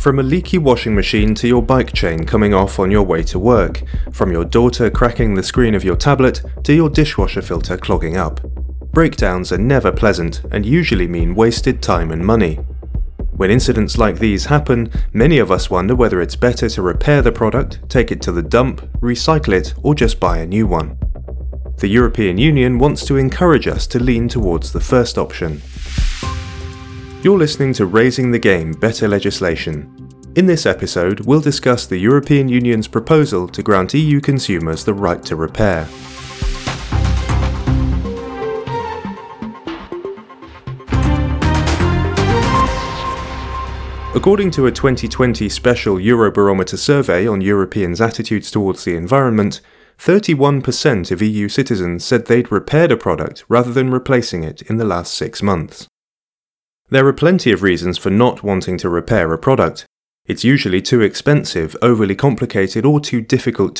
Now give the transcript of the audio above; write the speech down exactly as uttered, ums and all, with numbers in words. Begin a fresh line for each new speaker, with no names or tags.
From a leaky washing machine to your bike chain coming off on your way to work, from your daughter cracking the screen of your tablet to your dishwasher filter clogging up. Breakdowns are never pleasant and usually mean wasted time and money. When incidents like these happen, many of us wonder whether it's better to repair the product, take it to the dump, recycle it, or just buy a new one. The European Union wants to encourage us to lean towards the first option. You're listening to Raising the Game Better Legislation. In this episode, we'll discuss the European Union's proposal to grant E U consumers the right to repair. According to a twenty twenty special Eurobarometer survey on Europeans' attitudes towards the environment, thirty-one percent of E U citizens said they'd repaired a product rather than replacing it in the last six months. There are plenty of reasons for not wanting to repair a product. It's usually too expensive, overly complicated, or too difficult